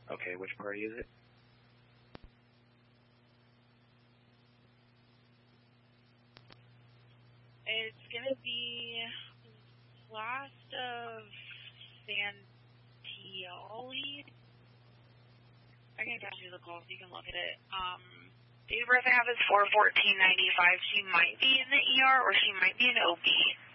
Okay, which party is it? It's going to be last of Santioli. I can pass you the call so you can look at it. Date of birth I have is 4/14/95. She might be in the ER or she might be in OB.